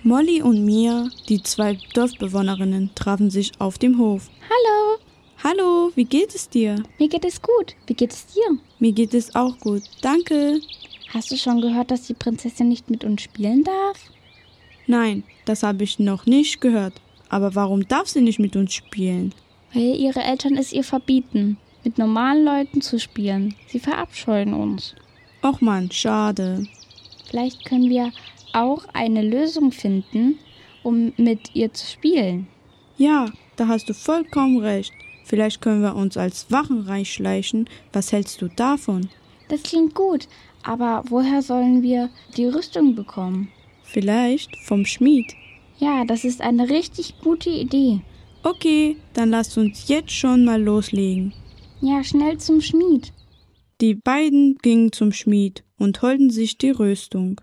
Molly und Mia, die 2 Dorfbewohnerinnen, trafen sich auf dem Hof. Hallo. Hallo, wie geht es dir? Mir geht es gut. Wie geht es dir? Mir geht es auch gut, danke. Hast du schon gehört, dass die Prinzessin nicht mit uns spielen darf? Nein, das habe ich noch nicht gehört. Aber warum darf sie nicht mit uns spielen? Weil ihre Eltern es ihr verbieten, mit normalen Leuten zu spielen. Sie verabscheuen uns. Och Mann, schade. Vielleicht können wir auch eine Lösung finden, um mit ihr zu spielen. Ja, da hast du vollkommen recht. Vielleicht können wir uns als Wachen reinschleichen. Was hältst du davon? Das klingt gut, aber woher sollen wir die Rüstung bekommen? Vielleicht vom Schmied. Ja, das ist eine richtig gute Idee. Okay, dann lasst uns jetzt schon mal loslegen. Ja, schnell zum Schmied. Die beiden gingen zum Schmied und holten sich die Rüstung.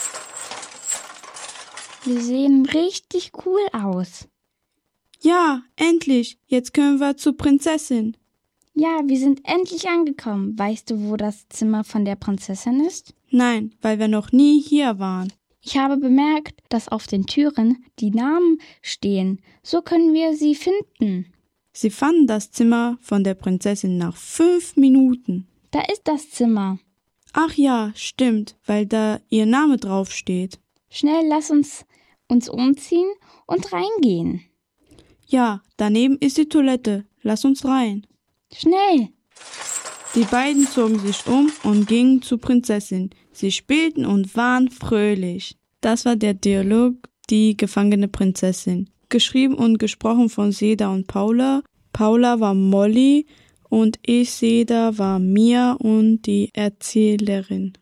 Wir sehen richtig cool aus. Ja, endlich. Jetzt können wir zur Prinzessin. Ja, wir sind endlich angekommen. Weißt du, wo das Zimmer von der Prinzessin ist? Nein, weil wir noch nie hier waren. Ich habe bemerkt, dass auf den Türen die Namen stehen. So können wir sie finden. Sie fanden das Zimmer von der Prinzessin nach 5 Minuten. Da ist das Zimmer. Ach ja, stimmt, weil da ihr Name draufsteht. Schnell, lass uns umziehen und reingehen. Ja, daneben ist die Toilette. Lass uns rein. Schnell! Die beiden zogen sich um und gingen zur Prinzessin. Sie spielten und waren fröhlich. Das war der Dialog Die gefangene Prinzessin. Geschrieben und gesprochen von Seda und Paula. Paula war Molly und ich, Seda, war Mia und die Erzählerin.